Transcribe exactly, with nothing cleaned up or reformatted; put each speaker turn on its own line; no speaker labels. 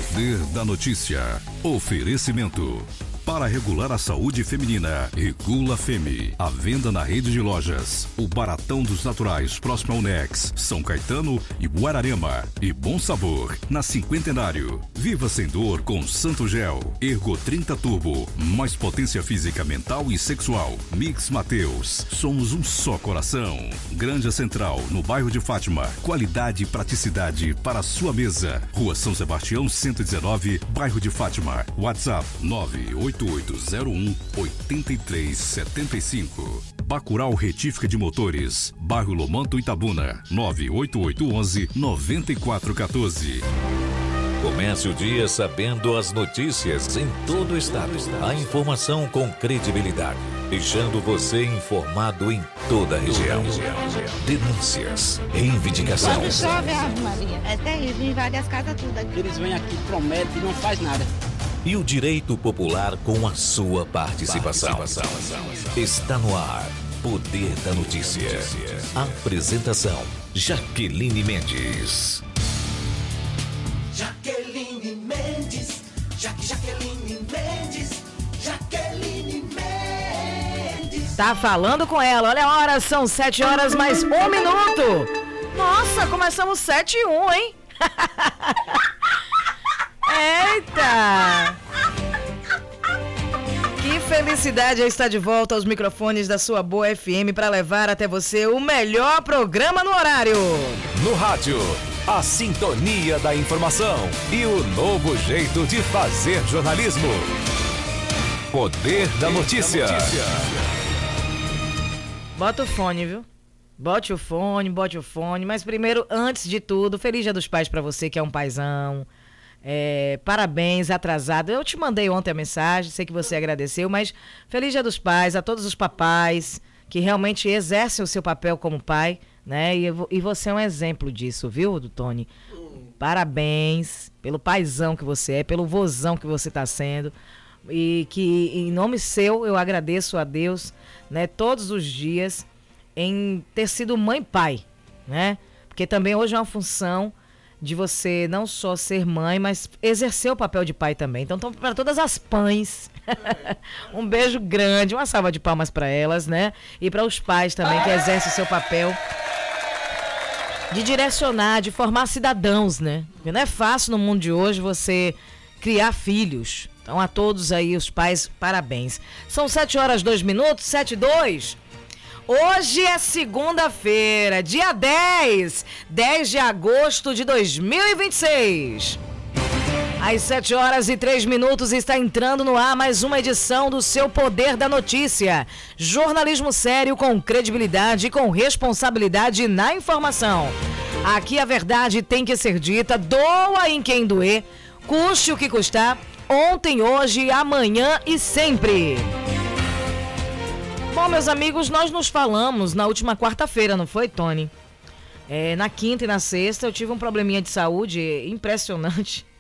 Poder da notícia. Oferecimento. Para regular a saúde feminina, Regula Feme. A venda na rede de lojas. O Baratão dos Naturais, próximo ao Nex, São Caetano e Guararema. E Bom Sabor, na Cinquentenário. Viva sem dor com Santo Gel. Ergo trinta Turbo. Mais potência física, mental e sexual. Mix Mateus. Somos um só coração. Granja Central, no bairro de Fátima. Qualidade e praticidade para a sua mesa. Rua São Sebastião, cento e dezenove, bairro de Fátima. WhatsApp nove oito oito zero um oito três sete cinco. Bacurau Retífica de Motores, bairro Lomanto, Itabuna, nove oito oito um um nove quatro um quatro.
Comece o dia sabendo as notícias em todo o estado. A informação com credibilidade, deixando você informado em toda a região. Denúncias, reivindicação.
Quando chove, Ave Maria, é terrível, invade as casas tudo aqui. Eles vêm aqui, prometem e não faz nada.
E o direito popular com a sua participação. participação. Está no ar. Poder da Notícia. Apresentação: Jaqueline Mendes.
Jaqueline Mendes, Jaque Jaqueline Mendes, Jaqueline Mendes.
Tá falando com ela, olha a hora, são sete horas mais um minuto. Nossa, começamos sete e um, hein? Eita! Que felicidade é estar de volta aos microfones da sua Boa F M para levar até você o melhor programa no horário.
No rádio, a sintonia da informação e o novo jeito de fazer jornalismo. Poder da Notícia.
Bota o fone, viu? Bote o fone, bote o fone. Mas primeiro, antes de tudo, feliz Dia dos Pais para você que é um paizão. É, parabéns, atrasado. Eu te mandei ontem a mensagem, sei que você agradeceu, mas feliz Dia dos Pais a todos os papais que realmente exercem o seu papel como pai, né? E, e você é um exemplo disso, viu, Tony? Parabéns pelo paizão que você é, pelo vozão que você está sendo. E que em nome seu eu agradeço a Deus, né, todos os dias em ter sido mãe e pai, né? Porque também hoje é uma função de você não só ser mãe, mas exercer o papel de pai também. Então, para todas as pães, um beijo grande, uma salva de palmas para elas, né? E para os pais também que exercem o seu papel de direcionar, de formar cidadãos, né? Porque não é fácil no mundo de hoje você criar filhos. Então, a todos aí, os pais, parabéns. São sete horas, dois minutos, sete e dois. Hoje é segunda-feira, dia dez, dez de agosto de dois mil e vinte e seis. Às sete horas e três minutos está entrando no ar mais uma edição do seu Poder da Notícia. Jornalismo sério com credibilidade e com responsabilidade na informação. Aqui a verdade tem que ser dita, doa em quem doer, custe o que custar, ontem, hoje, amanhã e sempre. Bom, meus amigos, nós nos falamos na última quarta-feira, não foi, Tony? É, na quinta e na sexta eu tive um probleminha de saúde impressionante.